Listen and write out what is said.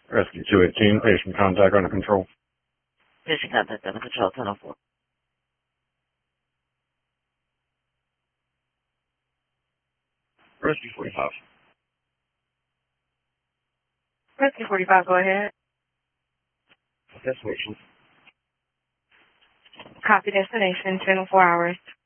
Rescue 218, patient contact under control. Patient contact under control, 1004. Rescue 45. Rescue 45, go ahead. Destination. Copy destination, 10 or 4 hours.